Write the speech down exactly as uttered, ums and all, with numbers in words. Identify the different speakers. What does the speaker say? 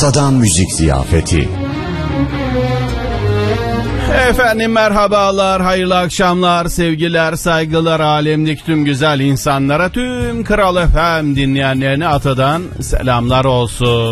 Speaker 1: Atadan Müzik Ziyafeti.
Speaker 2: Efendim merhabalar, hayırlı akşamlar, sevgiler, saygılar alemdeki tüm güzel insanlara, tüm Kral F M dinleyenlerine Atadan selamlar olsun.